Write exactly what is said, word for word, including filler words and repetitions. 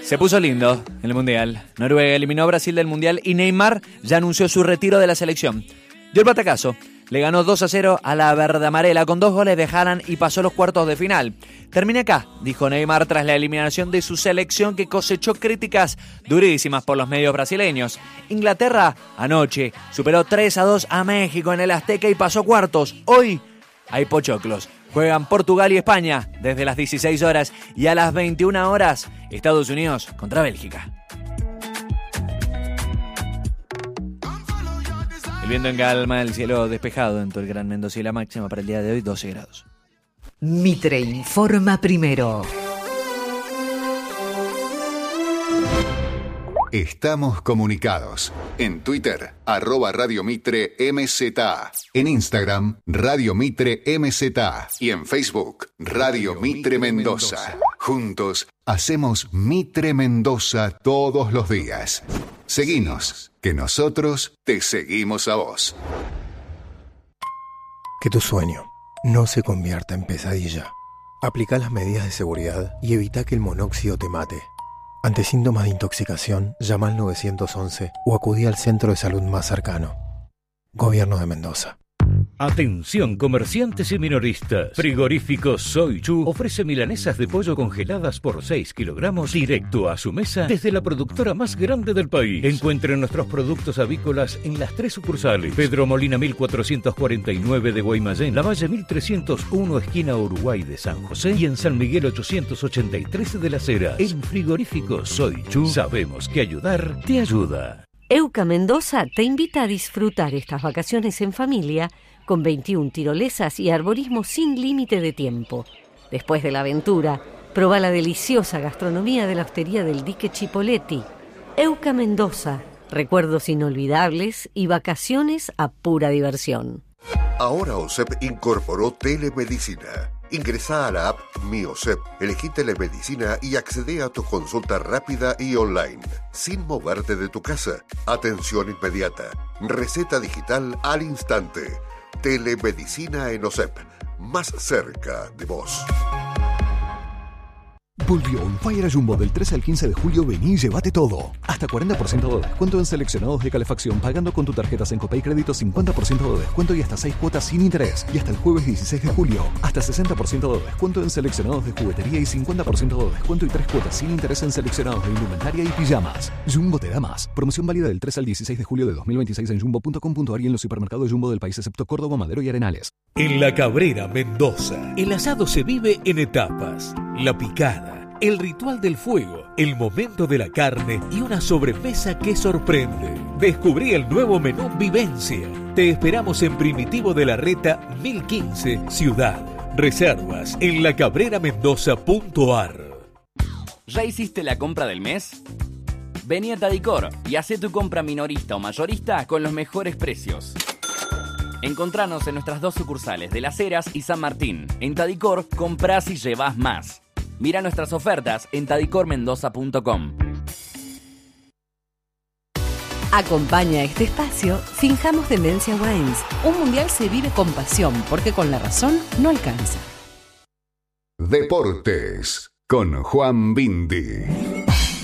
Se puso lindo en el Mundial. Noruega eliminó a Brasil del Mundial y Neymar ya anunció su retiro de la selección. Dio el batacazo. Le ganó dos a cero a la verde amarela con dos goles de Haaland y pasó los cuartos de final. Terminé acá, dijo Neymar tras la eliminación de su selección que cosechó críticas durísimas por los medios brasileños. Inglaterra anoche superó tres a dos a México en el Azteca y pasó cuartos. Hoy hay pochoclos. Juegan Portugal y España desde las dieciséis horas y a las veintiuna horas Estados Unidos contra Bélgica. El viento en calma, el cielo despejado en todo el Gran Mendoza y la máxima para el día de hoy doce grados. Mitre informa primero. Estamos comunicados. En Twitter, arroba Radio Mitre M Z A. En Instagram, Radio Mitre M Z A. Y en Facebook, Radio Mitre Mendoza. Juntos, hacemos Mitre Mendoza todos los días. Seguinos, que nosotros te seguimos a vos. Que tu sueño no se convierta en pesadilla. Aplica las medidas de seguridad y evita que el monóxido te mate. Ante síntomas de intoxicación, llama al nueve once o acudí al centro de salud más cercano. Gobierno de Mendoza. Atención comerciantes y minoristas. Frigorífico Soy Chu ofrece milanesas de pollo congeladas por seis kilogramos directo a su mesa desde la productora más grande del país. Encuentren nuestros productos avícolas en las tres sucursales. Pedro Molina mil cuatrocientos cuarenta y nueve de Guaymallén, Lavalle mil trescientos uno esquina Uruguay de San José y en San Miguel ochocientos ochenta y tres de Las Heras. En Frigorífico Soy Chu sabemos que ayudar te ayuda. Euca Mendoza te invita a disfrutar estas vacaciones en familia con veintiuna tirolesas y arborismo sin límite de tiempo. Después de la aventura, proba la deliciosa gastronomía de la hostería del Dique Chipoleti. Euca Mendoza, recuerdos inolvidables y vacaciones a pura diversión. Ahora OSEP incorporó telemedicina. Ingresá a la app Mi OSEP, elegí telemedicina y accedé a tu consulta rápida y online, sin moverte de tu casa. Atención inmediata, receta digital al instante. Telemedicina en OSEP, más cerca de vos. Volvió On Fire Jumbo del trece al quince de julio. Vení y llévate todo. Hasta cuarenta por ciento de descuento en seleccionados de calefacción pagando con tu tarjeta Sencopay Crédito, cincuenta por ciento de descuento y hasta seis cuotas sin interés. Y hasta el jueves dieciséis de julio, hasta sesenta por ciento de descuento en seleccionados de juguetería y cincuenta por ciento de descuento y tres cuotas sin interés en seleccionados de indumentaria y pijamas. Jumbo te da más. Promoción válida del trece al dieciséis de julio de dos mil veintiséis en jumbo punto com punto ar y en los supermercados Jumbo del país excepto Córdoba, Madero y Arenales. En La Cabrera, Mendoza, el asado se vive en etapas. La picada, el ritual del fuego, el momento de la carne y una sobremesa que sorprende. Descubrí el nuevo menú Vivencia. Te esperamos en Primitivo de la Reta mil quince, Ciudad. Reservas en la cabrera mendoza punto ar. ¿Ya hiciste la compra del mes? Vení a Tadicor y hacé tu compra minorista o mayorista con los mejores precios. Encontranos en nuestras dos sucursales de Las Heras y San Martín. En Tadicor, comprás y llevás más. Mira nuestras ofertas en tadicor mendoza punto com. Acompaña este espacio Finjamos Demencia Wines. Un mundial se vive con pasión porque con la razón no alcanza. Deportes con Juan Bindi.